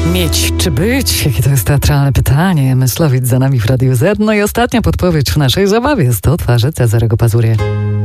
Mieć czy być? Jakie to jest teatralne pytanie. Myslowic za nami w Radiu Z. No i ostatnia podpowiedź w naszej zabawie. 100 twarzy Cezarego Pazury.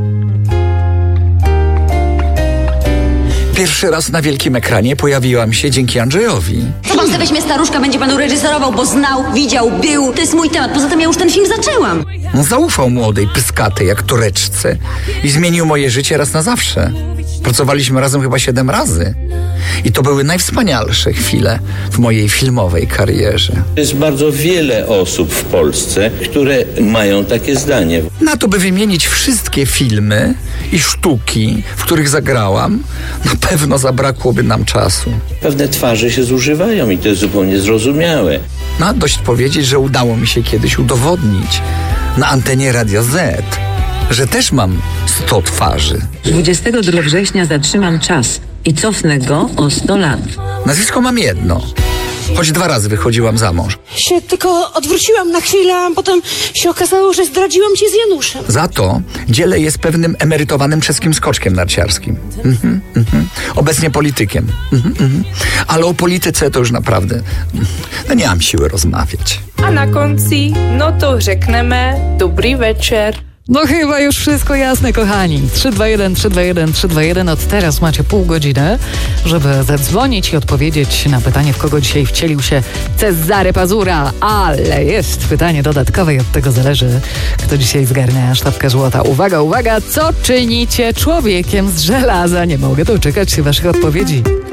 Pierwszy raz na wielkim ekranie pojawiłam się dzięki Andrzejowi. Co pan sobie weźmie staruszka, będzie panu reżyserował, bo znał, widział, był. To jest mój temat. Poza tym ja już ten film zaczęłam. On zaufał młodej, pyskatej jak tureczce i zmienił moje życie raz na zawsze. Pracowaliśmy razem chyba 7 razy. I to były najwspanialsze chwile w mojej filmowej karierze. Jest bardzo wiele osób w Polsce, które mają takie zdanie. Na to, by wymienić wszystkie filmy i sztuki, w których zagrałam, na pewno zabrakłoby nam czasu. Pewne twarze się zużywają i to jest zupełnie zrozumiałe. No, dość powiedzieć, że udało mi się kiedyś udowodnić na antenie Radia Z, że też mam 100 twarzy. 22 września zatrzymam czas i cofnę go o 100 lat. Nazwisko mam jedno, choć 2 razy wychodziłam za mąż. Się tylko odwróciłam na chwilę, a potem się okazało, że zdradziłam cię z Januszem. Za to dzielę je z pewnym emerytowanym czeskim skoczkiem narciarskim. Obecnie politykiem. Ale o polityce to już naprawdę nie mam siły rozmawiać. A na konci, no to řekneme dobrý večer. No chyba już wszystko jasne, kochani. 321, 321, 321. Od teraz macie pół godziny, żeby zadzwonić i odpowiedzieć na pytanie, w kogo dzisiaj wcielił się Cezary Pazura. Ale jest pytanie dodatkowe i od tego zależy, kto dzisiaj zgarnia sztabkę złota. Uwaga, uwaga, co czynicie człowiekiem z żelaza? Nie mogę doczekać się waszych odpowiedzi.